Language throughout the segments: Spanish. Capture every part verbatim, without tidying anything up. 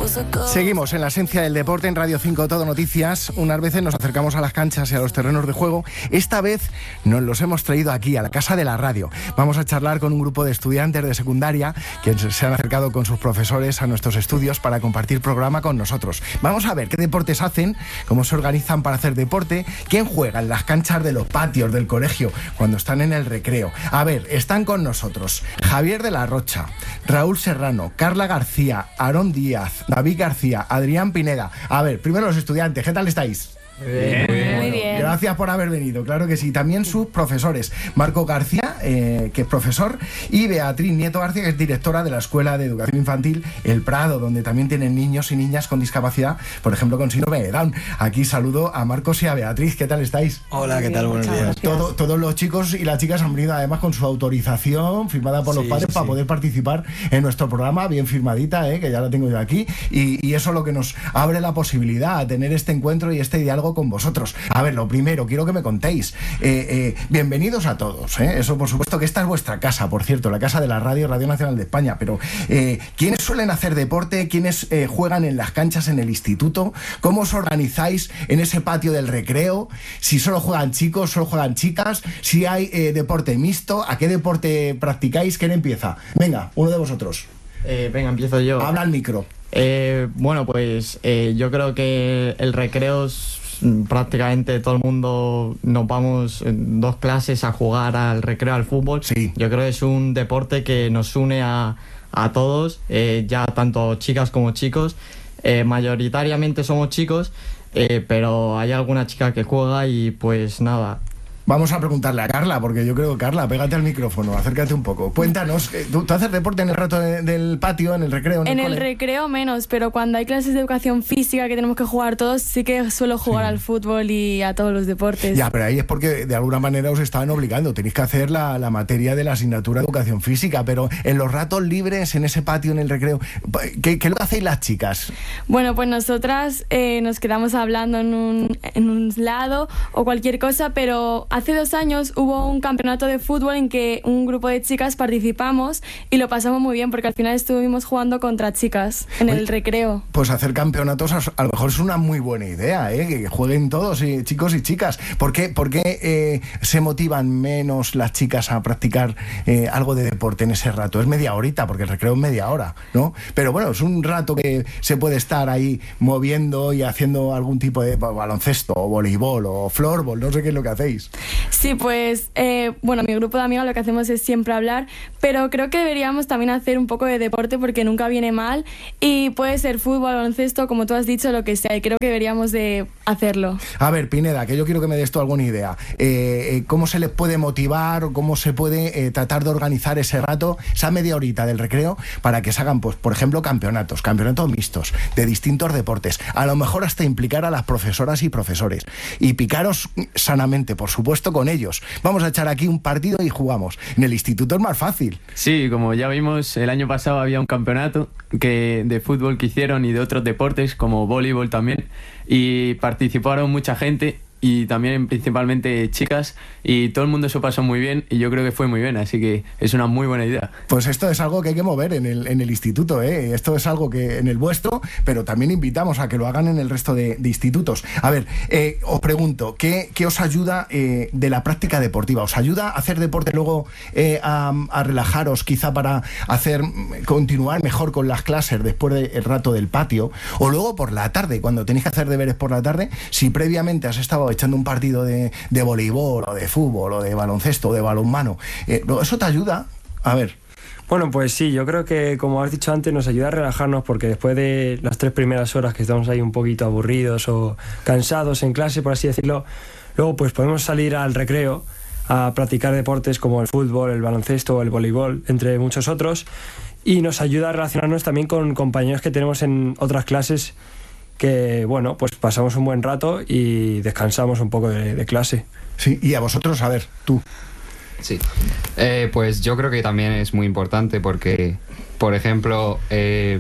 Seguimos en la esencia del deporte en Radio cinco Todo Noticias. Unas veces nos acercamos a las canchas y a los terrenos de juego. Esta vez nos los hemos traído aquí, a la Casa de la Radio. Vamos a charlar con un grupo de estudiantes de secundaria que se han acercado con sus profesores a nuestros estudios para compartir programa con nosotros. Vamos a ver qué deportes hacen, cómo se organizan para hacer deporte, quién juega en las canchas de los patios del colegio cuando están en el recreo. A ver, están con nosotros Javier de la Rocha, Raúl Serrano, Carla García, Aarón Díaz, David García, Adrián Pineda. A ver, primero los estudiantes, ¿qué tal estáis? Muy bien. Muy bien. Muy bien. Gracias por haber venido, claro que sí. También sus profesores, Marco García, eh, que es profesor, y Beatriz Nieto García, que es directora de la Escuela de Educación Infantil El Prado, donde también tienen niños y niñas con discapacidad, por ejemplo, con síndrome de Down. Aquí saludo a Marcos y a Beatriz. ¿Qué tal estáis? Hola, ¿qué tal? Buenos días. Todo, todos los chicos y las chicas han venido además con su autorización firmada por los sí, padres sí, para sí. poder participar en nuestro programa, bien firmadita, eh, que ya la tengo yo aquí, y, y eso es lo que nos abre la posibilidad a tener este encuentro y este diálogo con vosotros. A ver, lo primero, quiero que me contéis. Eh, eh, bienvenidos a todos, ¿eh? Eso, por supuesto, que esta es vuestra casa, por cierto, la casa de la radio, Radio Nacional de España. Pero, eh, ¿quiénes suelen hacer deporte? ¿Quiénes eh, juegan en las canchas en el instituto? ¿Cómo os organizáis en ese patio del recreo? Si solo juegan chicos, solo juegan chicas. Si hay eh, deporte mixto, ¿a qué deporte practicáis? ¿Quién empieza? Venga, uno de vosotros. Eh, venga, empiezo yo. Habla al micro. Eh, bueno, pues eh, yo creo que el recreo es, prácticamente todo el mundo nos vamos en dos clases a jugar al recreo, al fútbol. Sí. Yo creo que es un deporte que nos une a, a todos, eh, ya tanto chicas como chicos. Eh, mayoritariamente somos chicos, eh, pero hay alguna chica que juega y pues nada. Vamos a preguntarle a Carla, porque yo creo que Carla, pégate al micrófono, acércate un poco. Cuéntanos, ¿tú, tú haces deporte en el rato de, del patio, en el recreo? En, En el, el cole? recreo menos, pero cuando hay clases de educación física que tenemos que jugar todos, sí que suelo jugar Sí. al fútbol y a todos los deportes. Ya, pero ahí es porque de alguna manera os estaban obligando, tenéis que hacer la, la materia de la asignatura de educación física, pero en los ratos libres, en ese patio, en el recreo, ¿qué, qué lo hacéis las chicas? Bueno, pues nosotras eh, nos quedamos hablando en un, en un lado o cualquier cosa, pero hace dos años hubo un campeonato de fútbol en que un grupo de chicas participamos y lo pasamos muy bien porque al final estuvimos jugando contra chicas en Oye, el recreo. Pues hacer campeonatos a, a lo mejor es una muy buena idea, ¿eh? Que jueguen todos, y, chicos y chicas. ¿Por qué, por qué eh, se motivan menos las chicas a practicar eh, algo de deporte en ese rato? Es media horita, porque el recreo es media hora, ¿no? Pero bueno, es un rato que se puede estar ahí moviendo y haciendo algún tipo de baloncesto o voleibol o floorball, no sé qué es lo que hacéis. Sí, pues eh, bueno, mi grupo de amigas lo que hacemos es siempre hablar, pero creo que deberíamos también hacer un poco de deporte porque nunca viene mal y puede ser fútbol, baloncesto, como tú has dicho, lo que sea, y creo que deberíamos de hacerlo. A ver, Pineda, que yo quiero que me des tú alguna idea. Eh, eh, ¿Cómo se les puede motivar o cómo se puede eh, tratar de organizar ese rato, esa media horita del recreo, para que se hagan, pues, por ejemplo, campeonatos, campeonatos mixtos, de distintos deportes? A lo mejor hasta implicar a las profesoras y profesores. Y picaros sanamente, por supuesto, con ellos. Vamos a echar aquí un partido y jugamos. En el instituto es más fácil. Sí, como ya vimos, el año pasado había un campeonato que, de fútbol que hicieron y de otros deportes, como voleibol también, y participaron mucha gente y también principalmente chicas, y todo el mundo se pasó muy bien y yo creo que fue muy bien, así que es una muy buena idea. Pues esto es algo que hay que mover en el, en el instituto, ¿eh? Esto es algo que en el vuestro, pero también invitamos a que lo hagan en el resto de, de institutos. A ver, eh, os pregunto, ¿qué, qué os ayuda eh, de la práctica deportiva? ¿Os ayuda a hacer deporte luego eh, a, a relajaros, quizá para hacer continuar mejor con las clases después del rato del patio? O luego por la tarde, cuando tenéis que hacer deberes por la tarde, si previamente has estado echando un partido de, de voleibol o de fútbol o de baloncesto o de balonmano, eh, ¿eso te ayuda? A ver. Bueno, pues sí, yo creo que, como has dicho antes, nos ayuda a relajarnos porque después de las tres primeras horas que estamos ahí un poquito aburridos o cansados en clase, por así decirlo, luego pues podemos salir al recreo a practicar deportes como el fútbol, el baloncesto o el voleibol, entre muchos otros, y nos ayuda a relacionarnos también con compañeros que tenemos en otras clases que, bueno, pues pasamos un buen rato y descansamos un poco de, de clase. Sí, y a vosotros, a ver, tú. Sí, eh, pues yo creo que también es muy importante porque, por ejemplo, eh,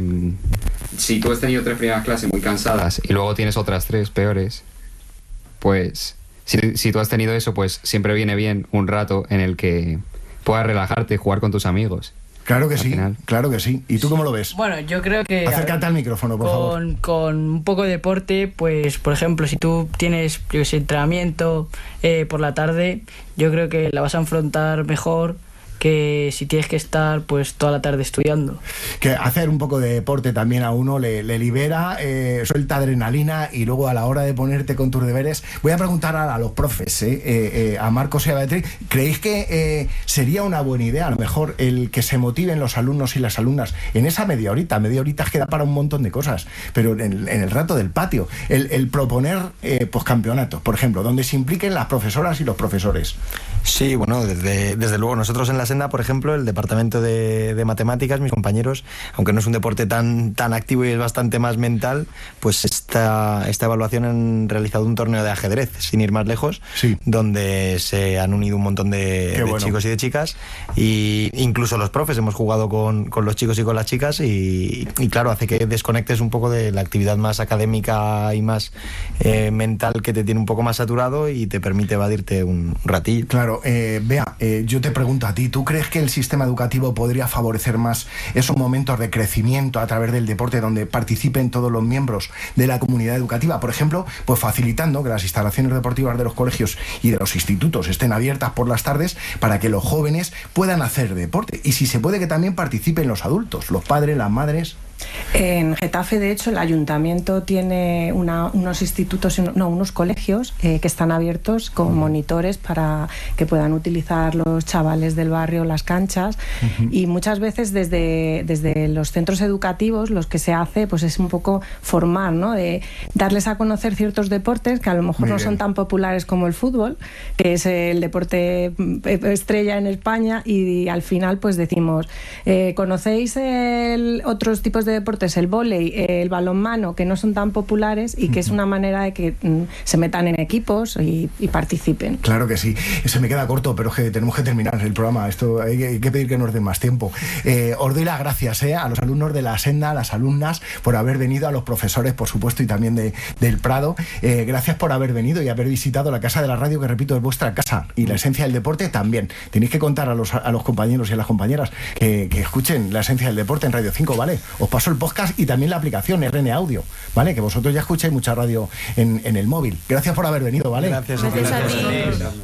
si tú has tenido tres primeras clases muy cansadas y luego tienes otras tres peores, pues si, si tú has tenido eso, pues siempre viene bien un rato en el que puedas relajarte, jugar con tus amigos. Claro que al sí, final. claro que sí. ¿Y tú cómo lo ves? Bueno, yo creo que... Acércate al micrófono, por favor. Con, con un poco de deporte, pues, por ejemplo, si tú tienes, yo qué sé, entrenamiento eh, por la tarde, yo creo que la vas a afrontar mejor que si tienes que estar pues toda la tarde estudiando. Que hacer un poco de deporte también a uno le, le libera, eh, suelta adrenalina, y luego a la hora de ponerte con tus deberes, voy a preguntar a, a los profes, eh, eh, eh, a Marcos y a Beatriz, ¿creéis que eh, sería una buena idea a lo mejor el que se motiven los alumnos y las alumnas en esa media horita? Media horita que da para un montón de cosas, pero en, en el rato del patio, el, el proponer eh, pues campeonatos, por ejemplo, donde se impliquen las profesoras y los profesores. Sí, bueno, desde, desde luego nosotros en la Senda, por ejemplo, el departamento de, de matemáticas, mis compañeros, aunque no es un deporte tan, tan activo y es bastante más mental, pues esta, esta evaluación han realizado un torneo de ajedrez, sin ir más lejos, sí, donde se han unido un montón de, de bueno. chicos y de chicas, y incluso los profes hemos jugado con, con los chicos y con las chicas, y, y claro, hace que desconectes un poco de la actividad más académica y más eh, mental, que te tiene un poco más saturado y te permite evadirte un ratillo. Claro. Eh, Bea, eh, yo te pregunto a ti, ¿tú crees que el sistema educativo podría favorecer más esos momentos de crecimiento a través del deporte donde participen todos los miembros de la comunidad educativa? Por ejemplo, pues facilitando que las instalaciones deportivas de los colegios y de los institutos estén abiertas por las tardes para que los jóvenes puedan hacer deporte. Y si se puede, que también participen los adultos, los padres, las madres. En Getafe, de hecho, el ayuntamiento tiene una, unos institutos, no, unos colegios eh, que están abiertos con monitores para que puedan utilizar los chavales del barrio las canchas. Uh-huh. Y muchas veces desde, desde los centros educativos lo que se hace pues es un poco formar, ¿no? De darles a conocer ciertos deportes que a lo mejor Muy no bien. son tan populares como el fútbol, que es el deporte estrella en España, y al final pues decimos, eh, ¿conocéis el, otros tipos de deportes, el vóley, el balonmano, que no son tan populares y que es una manera de que mm, se metan en equipos y, y participen? Claro que sí. Se me queda corto, pero es que tenemos que terminar el programa. Esto hay que, hay que pedir que nos den más tiempo. Eh, os doy las gracias eh, a los alumnos de la Senda, a las alumnas, por haber venido, a los profesores, por supuesto, y también de, del Prado. Eh, gracias por haber venido y haber visitado la Casa de la Radio, que repito, es vuestra casa, y la esencia del deporte también. Tenéis que contar a los, a los compañeros y a las compañeras que, que escuchen la esencia del deporte en Radio cinco, ¿vale? Os paso el podcast y también la aplicación R N Audio, ¿vale? Que vosotros ya escucháis mucha radio en, en el móvil. Gracias por haber venido, ¿vale? Gracias, Gracias a ti.